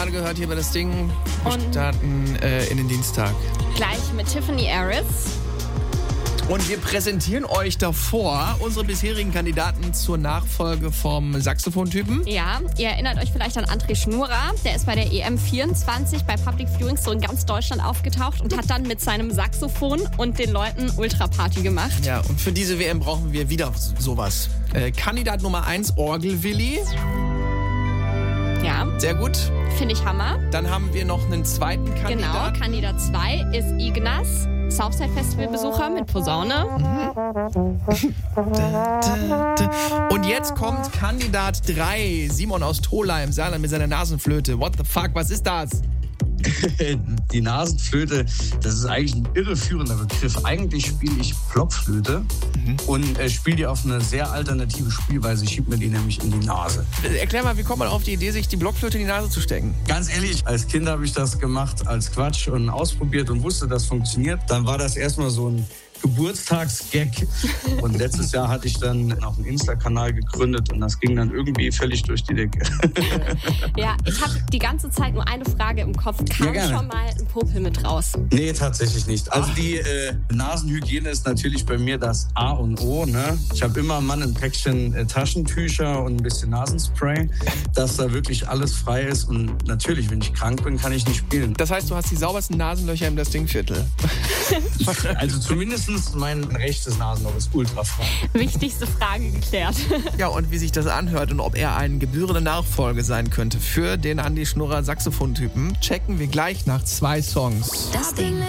Gehört hier bei das Ding. Wir Und starten in den Dienstag. gleich mit Tiffany Harris. Und wir präsentieren euch davor unsere bisherigen Kandidaten zur Nachfolge vom Saxophontypen. Ja, ihr erinnert euch vielleicht an André Schnurrer. Der ist bei der EM24 bei Public Viewings so in ganz Deutschland aufgetaucht und hat dann mit seinem Saxophon und den Leuten Ultraparty gemacht. Ja, und für diese WM brauchen wir wieder sowas. Kandidat Nummer 1, Orgelwilli. Ja, Sehr gut. finde ich Hammer. Dann haben wir noch einen zweiten Kandidaten. Genau, Kandidat 2 ist Ignaz, Southside Festival-Besucher mit Posaune. Und jetzt kommt Kandidat 3, Simon aus Tholheim im Saarland mit seiner Nasenflöte. What the fuck, was ist das? Die Nasenflöte, das ist eigentlich ein irreführender Begriff. Eigentlich spiele ich Blockflöte und spiele die auf eine sehr alternative Spielweise. Ich schiebe mir die nämlich in die Nase. Erklär mal, wie kommt man auf die Idee, sich die Blockflöte in die Nase zu stecken? Ganz ehrlich, als Kind habe ich das gemacht als Quatsch und ausprobiert und wusste, das funktioniert. Dann war das erstmal so ein Geburtstagsgag. Und letztes Jahr hatte ich dann auch einen Insta-Kanal gegründet und das ging dann irgendwie völlig durch die Decke. Ja, ich habe die ganze Zeit nur eine Frage im Kopf. Kam gerne. schon mal ein Popel mit raus? Nee, tatsächlich nicht. Also die Nasenhygiene ist natürlich bei mir das A und O. Ne? Ich habe immer mal ein Päckchen Taschentücher und ein bisschen Nasenspray, dass da wirklich alles frei ist. Und natürlich, wenn ich krank bin, kann ich nicht spielen. Das heißt, du hast die saubersten Nasenlöcher im das Dingviertel. Also zumindest mein rechtes Nasenloch ist ultrafrei. Wichtigste Frage geklärt. Ja, und wie sich das anhört und ob er eine gebührende Nachfolge sein könnte für den Andi Schnurrer Saxophontypen, checken wir gleich nach 2 Songs. Das Ding.